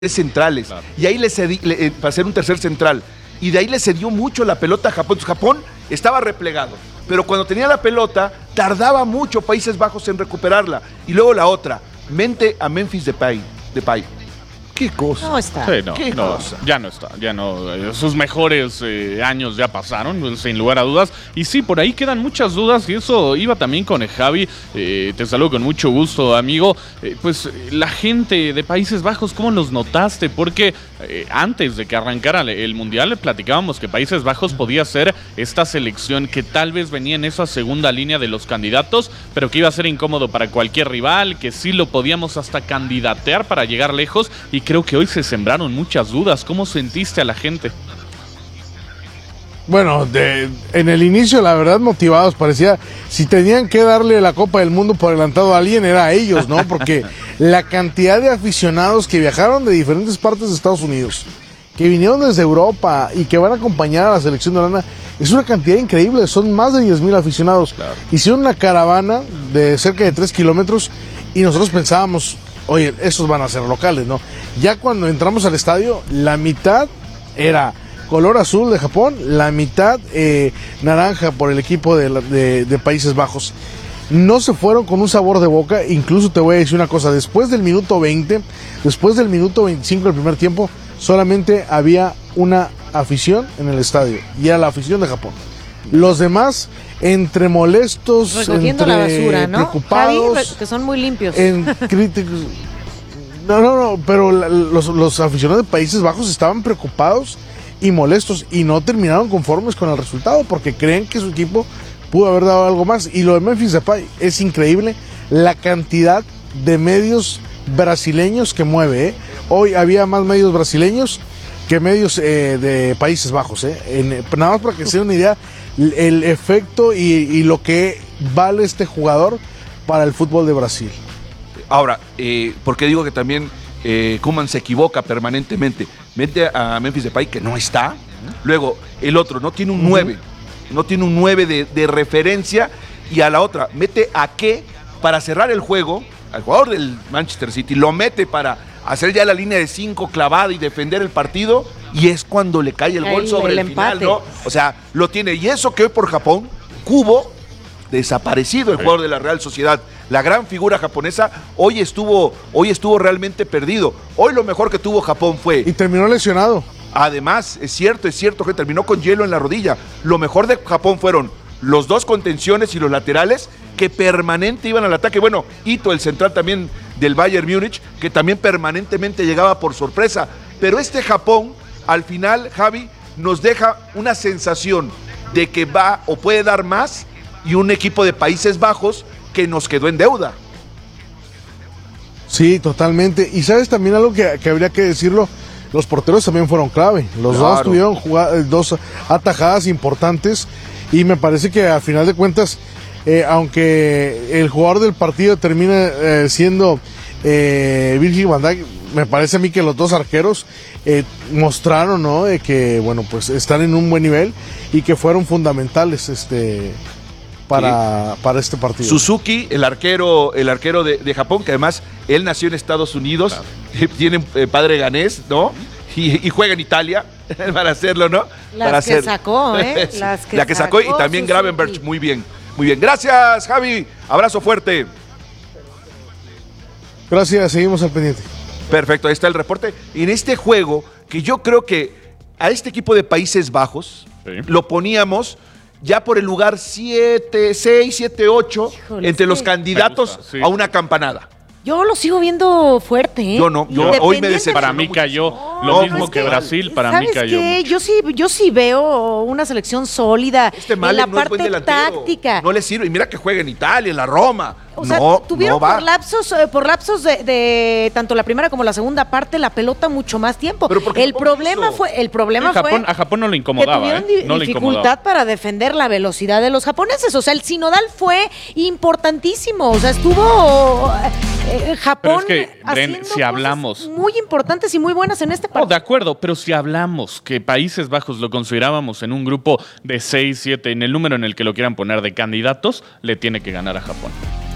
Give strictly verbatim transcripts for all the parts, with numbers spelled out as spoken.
centrales, claro. Y ahí le cedí, le, eh, para hacer un tercer central, y de ahí le cedió mucho la pelota a Japón. Entonces, Japón estaba replegado, pero cuando tenía la pelota, tardaba mucho Países Bajos en recuperarla. Y luego la otra, mente a Memphis Depay, Depay. ¿Qué cosa? No está. Sí, no, ¿Qué no, cosa? Ya no está, ya no. Sus mejores eh, años ya pasaron, sin lugar a dudas. Y sí, por ahí quedan muchas dudas y eso iba también con el Javi. Eh, te saludo con mucho gusto, amigo. Eh, pues la gente de Países Bajos, ¿cómo los notaste? Porque eh, antes de que arrancara el Mundial platicábamos que Países Bajos podía ser esta selección que tal vez venía en esa segunda línea de los candidatos, pero que iba a ser incómodo para cualquier rival, que sí lo podíamos hasta candidatear para llegar lejos, y creo que hoy se sembraron muchas dudas. ¿Cómo sentiste a la gente? Bueno, de, en el inicio, la verdad, motivados, parecía, si tenían que darle la Copa del Mundo por adelantado a alguien, era a ellos, ¿no? Porque la cantidad de aficionados que viajaron de diferentes partes de Estados Unidos, que vinieron desde Europa y que van a acompañar a la selección de Holanda, es una cantidad increíble, son más de diez mil aficionados. Claro. Hicieron una caravana de cerca de tres kilómetros y nosotros pensábamos, oye, esos van a ser locales, ¿no? Ya cuando entramos al estadio, la mitad era color azul de Japón, la mitad eh, naranja por el equipo de, de, de Países Bajos. No se fueron con un sabor de boca, incluso te voy a decir una cosa, después del minuto veinte, después del minuto veinticinco del primer tiempo, solamente había una afición en el estadio, y era la afición de Japón. Los demás, entre molestos, recogiendo entre la basura, ¿no? preocupados, Javi, que son muy limpios. En críticos. No, no, no, pero la, los, los aficionados de Países Bajos estaban preocupados y molestos y no terminaron conformes con el resultado porque creen que su equipo pudo haber dado algo más. Y lo de Memphis Depay es increíble, la cantidad de medios brasileños que mueve, ¿eh? Hoy había más medios brasileños que medios eh, de Países Bajos, ¿eh? En, nada más para que se den una idea el efecto y, y lo que vale este jugador para el fútbol de Brasil. Ahora, eh, porque digo que también eh, Koeman se equivoca permanentemente. Mete a Memphis Depay que no está. Luego, el otro no tiene un nueve. Uh-huh. No tiene un nueve de, de referencia. Y a la otra, mete a qué para cerrar el juego. Al jugador del Manchester City lo mete para hacer ya la línea de cinco clavada y defender el partido. Y es cuando le cae el gol el, sobre el, el final, ¿no? O sea, lo tiene. Y eso que hoy por Japón, Kubo, desaparecido el sí. jugador de la Real Sociedad, la gran figura japonesa, hoy estuvo, hoy estuvo realmente perdido. Hoy lo mejor que tuvo Japón fue... Y terminó lesionado. Además, es cierto, es cierto que terminó con hielo en la rodilla. Lo mejor de Japón fueron los dos contenciones y los laterales que permanente iban al ataque. Bueno, Ito, el central también del Bayern Múnich, que también permanentemente llegaba por sorpresa. Pero este Japón, al final, Javi, nos deja una sensación de que va o puede dar más, y un equipo de Países Bajos que nos quedó en deuda. Sí, totalmente. Y sabes también algo que, que habría que decirlo, los porteros también fueron clave. Los claro. dos tuvieron jugad- dos atajadas importantes y me parece que a final de cuentas, eh, aunque el jugador del partido termina eh, siendo eh, Virgil van Dijk, me parece a mí que los dos arqueros eh, mostraron, ¿no?, de que, bueno, pues están en un buen nivel y que fueron fundamentales este para, sí. para este partido. Suzuki, el arquero, el arquero de, de Japón, que además él nació en Estados Unidos, claro. tiene eh, padre ganés, ¿no? Y, y juega en Italia para hacerlo, ¿no? Las para que hacer. sacó, ¿eh? Las que La que sacó, sacó y también Suzuki. Gravenberch, muy bien, muy bien. Gracias, Javi. Abrazo fuerte. Gracias, seguimos al pendiente. Perfecto, ahí está el reporte. En este juego, que yo creo que a este equipo de Países Bajos sí. lo poníamos ya por el lugar siete, seis, siete, ocho Híjole, entre sí. los candidatos gusta, sí. a una campanada. Yo lo sigo viendo fuerte, ¿eh? Yo no, yo hoy me decepcionó. Para mí cayó no, lo no, mismo es que, que Brasil, para ¿sabes mí cayó qué? mucho. Yo sí, yo sí veo una selección sólida este en la no parte táctica. No le sirve, y mira que juega en Italia, en la Roma. O sea, no, tuvieron no va. por lapsos, eh, por lapsos de, de tanto la primera como la segunda parte la pelota mucho más tiempo. Pero el problema hizo? fue, el problema sí, Japón, fue a Japón no le incomodaba, que tuvieron ¿eh? no dificultad le incomodaba. para defender la velocidad de los japoneses. O sea, el sinodal fue importantísimo. O sea, estuvo eh, Japón pero es que, Bren, haciendo si hablamos cosas muy importantes y muy buenas en este partido. Oh, de acuerdo, pero si hablamos que Países Bajos lo considerábamos en un grupo de seis, siete, en el número en el que lo quieran poner de candidatos, le tiene que ganar a Japón.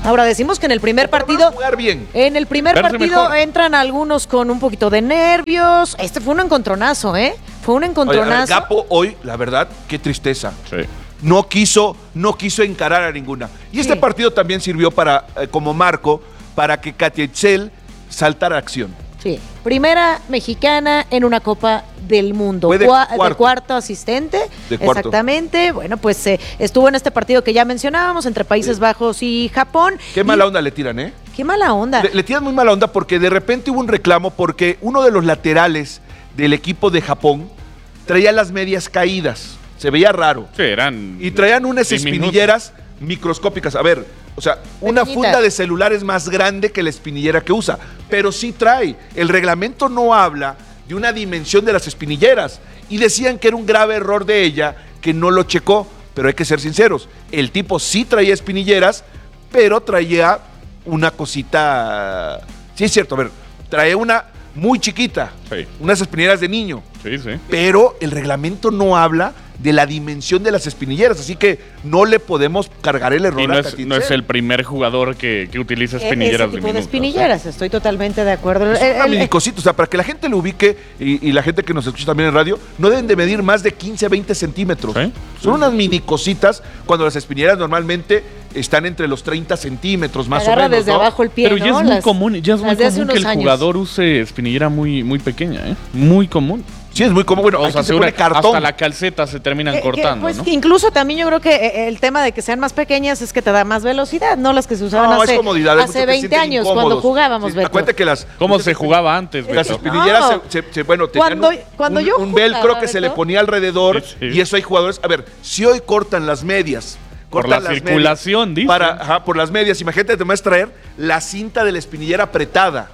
Ahora decimos que en el primer Pero van a partido, jugar bien. en el primer Verse partido mejor. entran algunos con un poquito de nervios. Este fue un encontronazo, ¿eh? Fue un Oye, a ver, encontronazo. Gapo hoy, la verdad, qué tristeza. Sí. No quiso, no quiso encarar a ninguna. Y este Sí. partido también sirvió para, eh, como marco para que Katia Itzel saltara a acción. Sí, primera mexicana en una Copa del Mundo. Fue de Cua- cuarto. de cuarto asistente. De cuarto. Exactamente. Bueno, pues eh, estuvo en este partido que ya mencionábamos entre Países Sí. Bajos y Japón. Qué Y- mala onda le tiran, ¿eh? Qué mala onda. Le, le tiran muy mala onda porque de repente hubo un reclamo porque uno de los laterales del equipo de Japón traía las medias caídas. Se veía raro. Sí, eran. Y traían unas diminutos. espinilleras microscópicas. A ver, o sea, una Pequeñitas. funda de celular es más grande que la espinillera que usa, pero sí trae. El reglamento no habla de una dimensión de las espinilleras. Y decían que era un grave error de ella, que no lo checó, pero hay que ser sinceros. El tipo sí traía espinilleras, pero traía una cosita... Sí, es cierto, a ver, traía una muy chiquita, Sí. unas espinilleras de niño, Sí, sí. pero el reglamento no habla de la dimensión de las espinilleras, así que no le podemos cargar el error Y no a es, Katia no es Itzel. el primer jugador que, que utiliza E- espinilleras Ese tipo de diminutas. espinilleras, estoy totalmente de acuerdo. Es El- una el- mini cosita, o sea, para que la gente lo ubique y, y la gente que nos escucha también en radio, no deben de medir más de quince a veinte centímetros. ¿Sí? Son unas mini cositas cuando las espinilleras normalmente están entre los treinta centímetros más agarra o menos. desde ¿no? abajo el pie, Pero ya ¿no? es muy Las- común, ya es muy las de hace común que el unos años. jugador use espinillera muy, muy pequeña, ¿eh? Muy común. Sí, es muy común. Bueno, O aquí sea, se seguro pone cartón. hasta la calceta se terminan Que- que, cortando, pues, ¿no? que incluso también yo creo que eh, el tema de que sean más pequeñas es que te da más velocidad, no las que se usaban No, hace, es comodidad. hay muchos hace que veinte sienten años incómodos. cuando jugábamos, Sí, Beto. acuérdate que las... ¿Cómo muchas se jugaba antes, Las Beto? espinilleras No. se, se- se- bueno, tenían Cuando- un, cuando un- yo un velcro jugaba, que se Beto. le ponía alrededor Sí, sí. y eso hay jugadores... A ver, si hoy cortan las medias... Por cortan la las circulación, medias dicen. para, ajá, por las medias. Imagínate, te vas a traer la cinta de la espinillera apretada.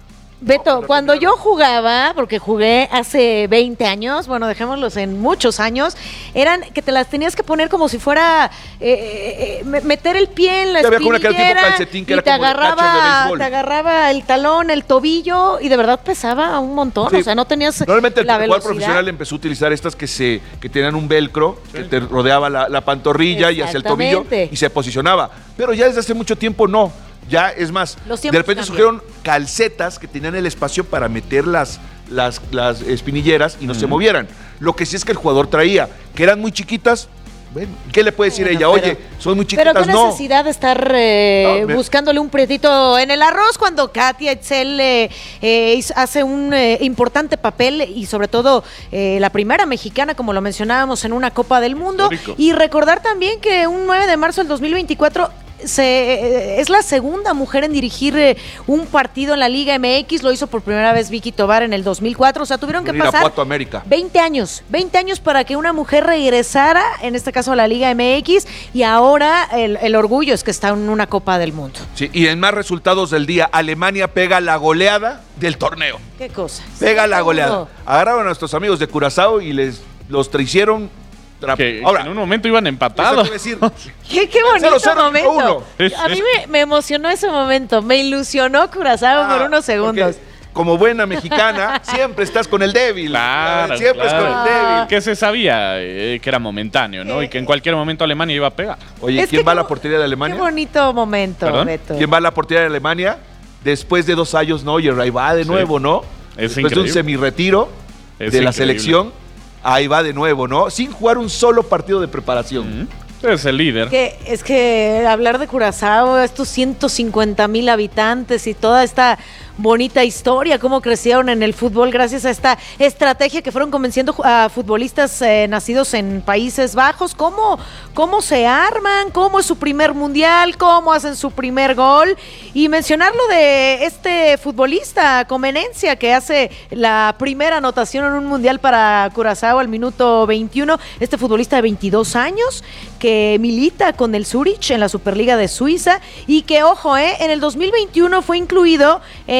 Beto, cuando yo jugaba, porque jugué hace veinte años, bueno, dejémoslos en muchos años, eran que te las tenías que poner como si fuera eh, eh, me- meter el pie en la Ya había una que era tipo espinillera calcetín, que y era te como de catcher de agarraba, béisbol. te agarraba el talón, el tobillo y de verdad pesaba un montón, Sí. o sea, no tenías Normalmente el la jugador velocidad. profesional empezó a utilizar estas que se que tenían un velcro que te rodeaba la, la pantorrilla y hacia el tobillo Exactamente. y se posicionaba. Pero ya desde hace mucho tiempo no. Ya es más, Los de tiempos repente cambian. surgieron calcetas que tenían el espacio para meter las, las, las espinilleras y no se movieran. Lo que sí es que el jugador traía, que eran muy chiquitas. Bueno, ¿qué le puede decir Bueno, ella? pero- Oye, son muy chiquitas, Pero qué no. necesidad de estar eh, No, me- buscándole un prietito en el arroz cuando Katia Itzel eh, eh, hizo- hace un eh, importante papel y sobre todo eh, la primera mexicana, como lo mencionábamos, en una Copa del Mundo. Histórico. Y recordar también que un nueve de marzo del dos mil veinticuatro se, eh, es la segunda mujer en dirigir eh, un partido en la Liga M X, lo hizo por primera vez Vicky Tobar en el dos mil cuatro, o sea, tuvieron que Un pasar Irapuato América. veinte años, veinte años para que una mujer regresara, en este caso a la Liga M X, y ahora el, el orgullo es que está en una Copa del Mundo. Sí, y en más resultados del día, Alemania pega la goleada del torneo. ¿Qué cosa? Pega Sí, la todo. goleada. Agarraron a nuestros amigos de Curazao y les los traicionaron. tra- Que, Ahora, que en un momento iban eso te empatados. iba a decir, Qué, qué bonito cero cero momento. uno. A mí me, me emocionó ese momento, me ilusionó Curazao por Ah, unos segundos. porque como buena mexicana, siempre estás con el débil. Claro, Siempre claro. es con el débil. Que se sabía eh, que era momentáneo, ¿no? Y que en cualquier momento Alemania iba a pegar. Oye, Es ¿quién que va a la como- portería de Alemania? Qué bonito momento, ¿Perdón? Beto. ¿Quién va a la portería de Alemania? Después de dos años, ¿no? Y ahí va de Sí. nuevo, ¿no? Es Después de un increíble. semirretiro Es de la increíble. selección, ahí va de nuevo, ¿no? Sin jugar un solo partido de preparación. Es el líder. Que, es que hablar de Curazao, estos ciento cincuenta mil habitantes y toda esta bonita historia, cómo crecieron en el fútbol gracias a esta estrategia que fueron convenciendo ju- a futbolistas eh, nacidos en Países Bajos, cómo, cómo se arman, cómo es su primer mundial, cómo hacen su primer gol. Y mencionarlo de este futbolista Comenencia que hace la primera anotación en un mundial para Curazao al minuto veintiuno, este futbolista de veintidós años que milita con el Zurich en la Superliga de Suiza y que, ojo, eh, en el dos mil veintiuno fue incluido en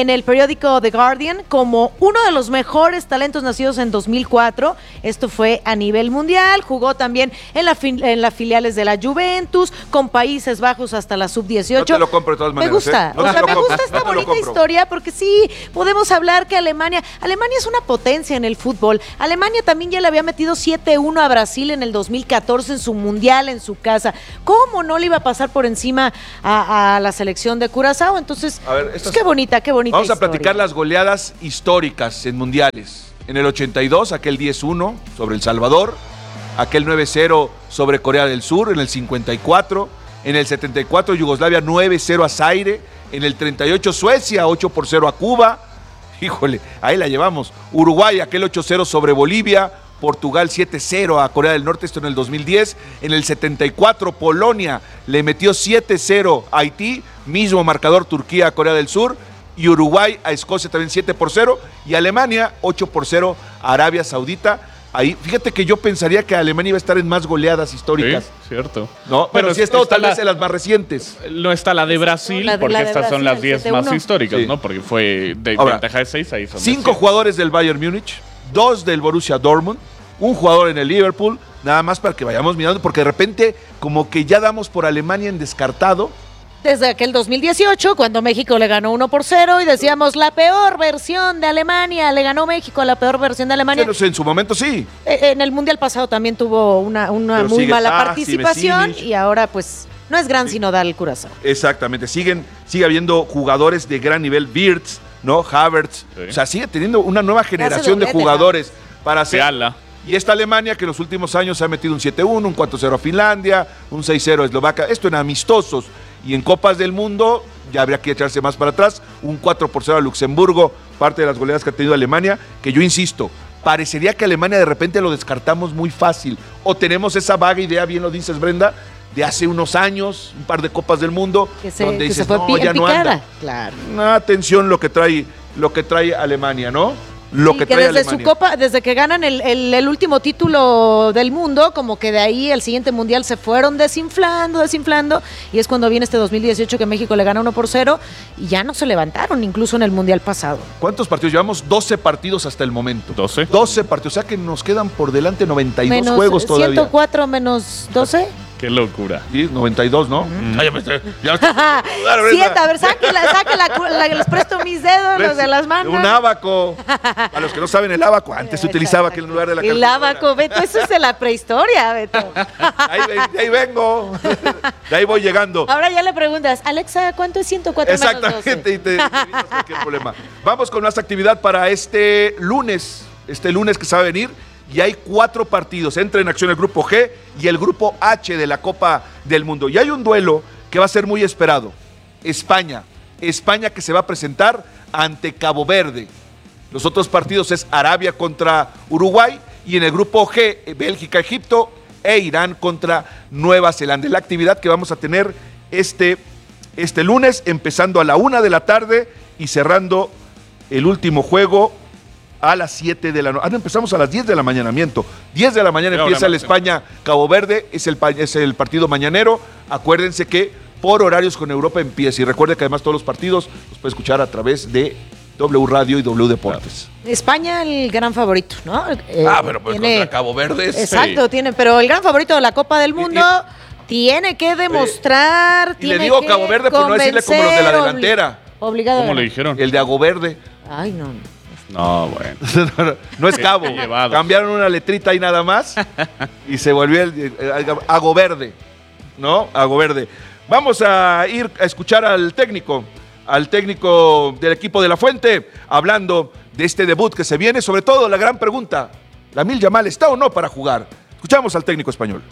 en el periódico The Guardian como uno de los mejores talentos nacidos en dos mil cuatro. Esto fue a nivel mundial. Jugó también en, la fi- en las filiales de la Juventus, con Países Bajos hasta la sub dieciocho. No te lo compro de todas maneras. Me gusta, ¿eh? No o te sea, lo me compro, gusta esta no te lo bonita compro. historia porque sí, podemos hablar que Alemania, Alemania es una potencia en el fútbol. Alemania también ya le había metido siete uno a Brasil en el dos mil catorce en su mundial, en su casa. ¿Cómo no le iba a pasar por encima a, a la selección de Curazao? Entonces, A ver, pues, estas- qué bonita, qué bonita Vamos a historia. platicar las goleadas históricas en mundiales. En el ochenta y dos, aquel diez uno sobre El Salvador, aquel nueve cero sobre Corea del Sur, en el cincuenta y cuatro, en el setenta y cuatro Yugoslavia nueve cero a Zaire, en el treinta y ocho Suecia ocho por cero a Cuba, híjole, ahí la llevamos. Uruguay, aquel ocho cero sobre Bolivia, Portugal siete cero a Corea del Norte, esto en el dos mil diez. En el setenta y cuatro, Polonia le metió siete cero a Haití, mismo marcador Turquía a Corea del Sur. Y Uruguay a Escocia también siete por cero. Y Alemania ocho por cero a Arabia Saudita. Ahí, fíjate que yo pensaría que Alemania iba a estar en más goleadas históricas. Sí, cierto. No, pero Bueno, sí ha estado está tal la- vez en las más recientes. No está la de Brasil, La de- porque la de estas son Brasil, las el diez siete más uno. históricas, Sí. ¿no? Porque fue de Ahora, ventaja de seis, ahí son de Cinco siete. jugadores del Bayern Múnich, dos del Borussia Dortmund, un jugador en el Liverpool, nada más para que vayamos mirando, porque de repente como que ya damos por Alemania en descartado. Desde aquel dos mil dieciocho, cuando México le ganó uno por cero y decíamos la peor versión de Alemania, le ganó México a la peor versión de Alemania. Pero en su momento sí. Eh, En el Mundial pasado también tuvo una, una Pero muy sigue mala Tah, participación Sime y ahora pues no es gran sino dar el Curazao. Exactamente, siguen, sigue habiendo jugadores de gran nivel, Wirtz, ¿no? Havertz, Sí. o sea, sigue teniendo una nueva generación de doblete, jugadores para hacer. Fiala. Y esta Alemania que en los últimos años ha metido un siete uno, un cuatro cero a Finlandia, un seis cero a Eslovaquia, esto en amistosos. Y en Copas del Mundo ya habría que echarse más para atrás, un cuatro por cero a Luxemburgo, parte de las goleadas que ha tenido Alemania, que yo insisto, parecería que Alemania de repente lo descartamos muy fácil, o tenemos esa vaga idea, bien lo dices Brenda, de hace unos años, un par de Copas del Mundo, Que se, donde que dices, se fue no, pi- ya en no picada. anda. Claro. Una atención lo que trae, lo que trae Alemania, ¿no? Lo Sí, que que trae desde Alemania. su copa, desde que ganan el, el- el último título del mundo, como que de ahí el siguiente mundial se fueron desinflando, desinflando, y es cuando viene este dos mil dieciocho que México le gana uno por cero y ya no se levantaron, incluso en el mundial pasado. ¿Cuántos partidos llevamos? doce partidos hasta el momento. doce. doce partidos, o sea que nos quedan por delante noventa y dos Menos juegos todavía. ciento cuatro menos doce. Qué locura. Sí, noventa y dos, ¿no? Ay, ya me estoy- ya me estoy- Claro, Siete, Brenda. a ver, sáquela, sáquela, la- les presto mis dedos, los de las manos. Un abaco. A los que no saben el abaco, antes se utilizaba aquel lugar de la El calculadora. abaco, Beto, eso es de la prehistoria, Beto. Ahí, ven- de ahí vengo. De ahí voy llegando. Ahora ya le preguntas, Alexa, ¿cuánto es ciento cuatro menos Exactamente, doce? y te, te evitas cualquier problema. Vamos con más actividad para este lunes, este lunes que se va a venir, y hay cuatro partidos. Entra en acción el grupo G y el grupo H de la Copa del Mundo. Y hay un duelo que va a ser muy esperado. España, España que se va a presentar ante Cabo Verde. Los otros partidos es Arabia contra Uruguay y en el grupo G, Bélgica, Egipto e Irán contra Nueva Zelanda. Es la actividad que vamos a tener este, este lunes, empezando a la una de la tarde y cerrando el último juego a las siete de la noche. Ah, no, empezamos a las diez de la mañana, miento. diez de la mañana Media hora empieza el máximo. España-Cabo Verde, es el, pa- es el partido mañanero. Acuérdense que por horarios con Europa empieza. Y recuerde que además todos los partidos los puede escuchar a través de W Radio y W Deportes. España el gran favorito, ¿no? Eh, Ah, pero pues tiene- contra Cabo Verde es- Exacto, Sí. tiene, pero el gran favorito de la Copa del Mundo tiene que demostrar. Y le tiene digo que Cabo Verde por no decirle como los de la convencer, delantera. obli- Obligado. a ¿Cómo le ganar. dijeron? El de Ago Verde. Ay, no. No, bueno. No es Cabo. Qué llevados. Cambiaron una letrita ahí nada más y se volvió el, el- el Ago Verde. ¿No? Ago Verde. Vamos a ir a escuchar al técnico, al técnico del equipo de La Fuente, hablando de este debut que se viene, sobre todo la gran pregunta, ¿Lamine Yamal está o no para jugar? Escuchamos al técnico español.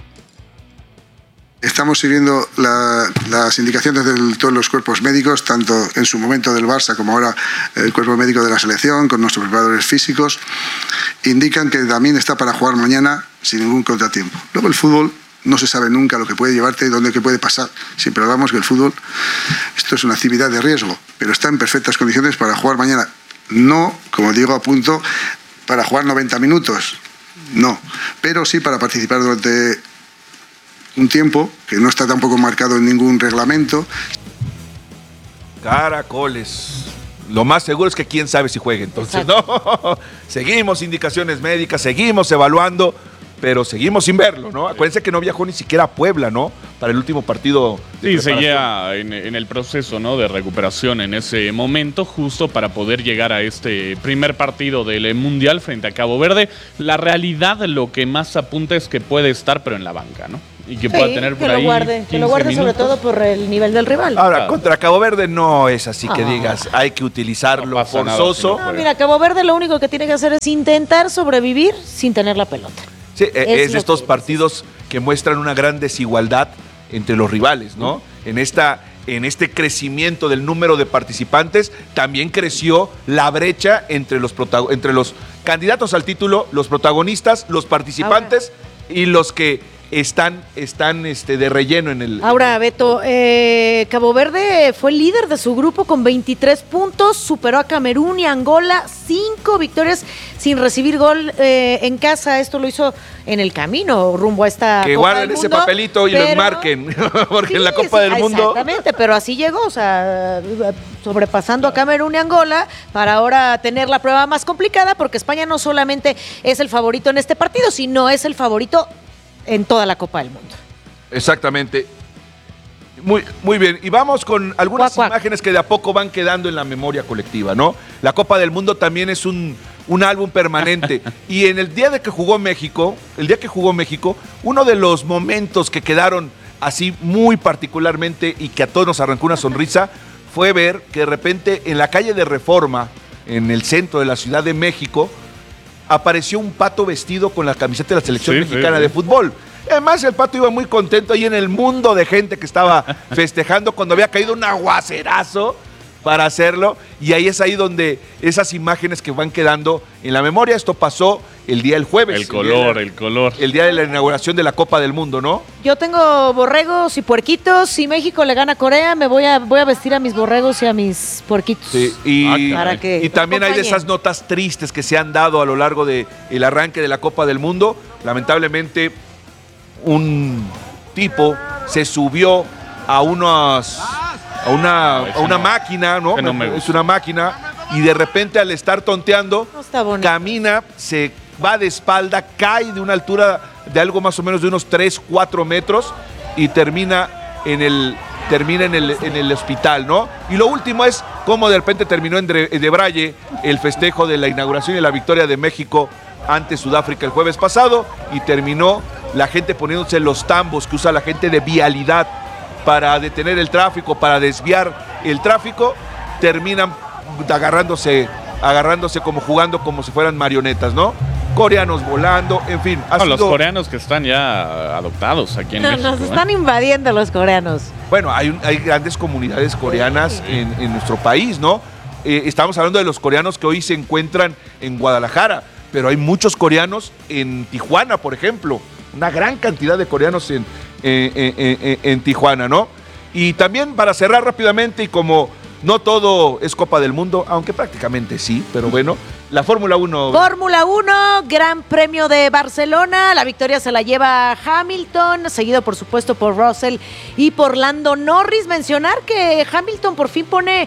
Estamos siguiendo la- las indicaciones de todos los cuerpos médicos, tanto en su momento del Barça como ahora el cuerpo médico de la selección, con nuestros preparadores físicos. Indican que Lamine está para jugar mañana sin ningún contratiempo. Luego el fútbol no se sabe nunca lo que puede llevarte y dónde que puede pasar. Siempre hablamos que el fútbol, esto es una actividad de riesgo, pero está en perfectas condiciones para jugar mañana. No, como digo, a punto para jugar noventa minutos, no, pero sí para participar durante un tiempo que no está tampoco marcado en ningún reglamento. Caracoles. lo más seguro es que quién sabe si juegue. Entonces, no, seguimos indicaciones médicas, seguimos evaluando, pero seguimos sin verlo, ¿no? Acuérdense que no viajó ni siquiera a Puebla, ¿no? Para el último partido. Sí, seguía en, en el proceso, ¿no? De recuperación en ese momento, justo para poder llegar a este primer partido del Mundial frente a Cabo Verde. La realidad, lo que más apunta es que puede estar, pero en la banca, ¿no? Y que sí, pueda tener por que ahí lo guarde, que lo guarde sobre todo por el nivel del rival. Ahora, Claro. contra Cabo Verde no es así que Ah. digas, hay que utilizarlo No pasa nada forzoso. si no No, mira, Cabo Verde lo único que tiene que hacer es intentar sobrevivir sin tener la pelota. Sí, eh, Es es lo estos que partidos que muestran una gran desigualdad entre los rivales, ¿no? En esta, en este crecimiento del número de participantes, también creció la brecha entre los, protago- entre los candidatos al título, los protagonistas, los participantes y los que están, están este, de relleno en el... Ahora, Beto, eh, Cabo Verde fue el líder de su grupo con veintitrés puntos, superó a Camerún y Angola, cinco victorias sin recibir gol eh, en casa. Esto lo hizo en el camino rumbo a esta Que Copa guarden del ese Mundo, papelito y lo pero- enmarquen, porque Sí, en la Copa sí, del Mundo... Exactamente, pero así llegó, o sea, sobrepasando a Camerún y Angola para ahora tener la prueba más complicada, porque España no solamente es el favorito en este partido, sino es el favorito en toda la Copa del Mundo. Exactamente. Muy, muy bien. Y vamos con algunas Cuac, cuac. imágenes que de a poco van quedando en la memoria colectiva, ¿no? La Copa del Mundo también es un, un álbum permanente. Y en el día de que jugó México, el día que jugó México, uno de los momentos que quedaron así muy particularmente y que a todos nos arrancó una sonrisa fue ver que de repente en la calle de Reforma, en el centro de la Ciudad de México, apareció un pato vestido con la camiseta de la selección Sí, mexicana sí, sí. de fútbol. Además, el pato iba muy contento ahí en el mundo de gente que estaba festejando cuando había caído un aguacerazo para hacerlo. Y ahí es ahí donde esas imágenes que van quedando en la memoria. Esto pasó el día del jueves. El día color, de la- el color. El día de la inauguración de la Copa del Mundo, ¿no? Yo tengo borregos y puerquitos. Si México le gana a Corea, me voy a, voy a vestir a mis borregos y a mis puerquitos. Sí, y, Ah, caray. Para que y también hay de acompañen. esas notas tristes que se han dado a lo largo del arranque de la Copa del Mundo. Lamentablemente, un tipo se subió a unas a una, No, eso a una no. máquina, ¿no? Ese no me es gusta. una máquina y de repente al estar tonteando, No está bonito. camina, se va de espalda, cae de una altura de algo más o menos de unos tres, cuatro metros y termina en el termina en el, en el hospital, ¿no? Y lo último es cómo de repente terminó en Dre- de Braille el festejo de la inauguración y la victoria de México ante Sudáfrica el jueves pasado y terminó la gente poniéndose los tambos que usa la gente de vialidad para detener el tráfico, para desviar el tráfico, terminan agarrándose, agarrándose como jugando como si fueran marionetas, ¿no? Coreanos volando, en fin. ha No, los sido- coreanos que están ya adoptados aquí en No, México. nos ¿eh? están invadiendo los coreanos. Bueno, hay, un- hay grandes comunidades coreanas en, en nuestro país, ¿no? Eh, estamos hablando de los coreanos que hoy se encuentran en Guadalajara, pero hay muchos coreanos en Tijuana, por ejemplo. Una gran cantidad de coreanos en, en- en- en- en Tijuana, ¿no? Y también para cerrar rápidamente, y como no todo es Copa del Mundo, aunque prácticamente sí, pero bueno, la Fórmula uno... Fórmula uno, Gran Premio de Barcelona. La victoria se la lleva Hamilton, seguido por supuesto por Russell y por Lando Norris. Mencionar que Hamilton por fin pone, eh,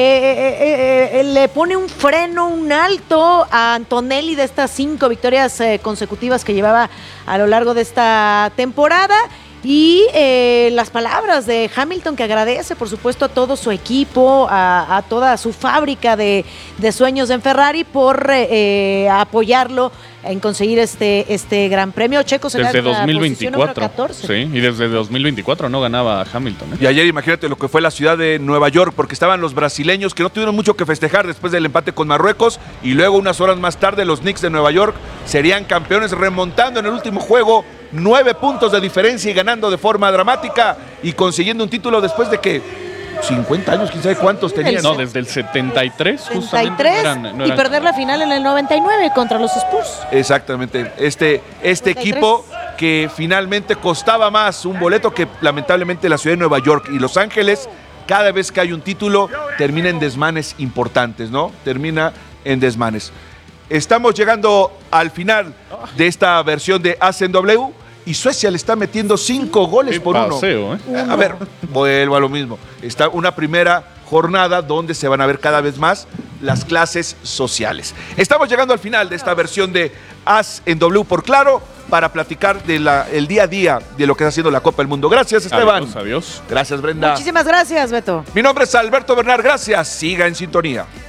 eh, eh, le pone un freno, un alto a Antonelli de estas cinco victorias eh, consecutivas que llevaba a lo largo de esta temporada. Y eh, las palabras de Hamilton, que agradece, por supuesto, a todo su equipo, a, a toda su fábrica de, de sueños en Ferrari por eh, apoyarlo en conseguir este, este gran premio. Checo se Desde da la dos mil posición número veinticuatro. catorce. Sí, y desde dos mil veinticuatro no ganaba Hamilton. ¿eh? Y ayer imagínate lo que fue la ciudad de Nueva York, porque estaban los brasileños que no tuvieron mucho que festejar después del empate con Marruecos, y luego unas horas más tarde los Knicks de Nueva York serían campeones remontando en el último juego nueve puntos de diferencia y ganando de forma dramática y consiguiendo un título después de que cincuenta años, quién sabe cuántos tenían. No, desde el setenta y tres justamente. treinta y tres no eran- no y eran- perder la final en el noventa y nueve contra los Spurs. Exactamente. Este, este treinta y tres. equipo que finalmente costaba más un boleto que lamentablemente la ciudad de Nueva York y Los Ángeles, cada vez que hay un título, termina en desmanes importantes, ¿no? Termina en desmanes. Estamos llegando al final de esta versión de A C N W y Suecia le está metiendo cinco goles Qué por uno. paseo, ¿eh? A ver, vuelvo a lo mismo. Está una primera jornada donde se van a ver cada vez más las clases sociales. Estamos llegando al final de esta versión de As en W por Claro para platicar del día a día de lo que está haciendo la Copa del Mundo. Gracias, Esteban. Adiós, adiós. Gracias, Brenda. Muchísimas gracias, Beto. Mi nombre es Alberto Bernal. Gracias. Siga en sintonía.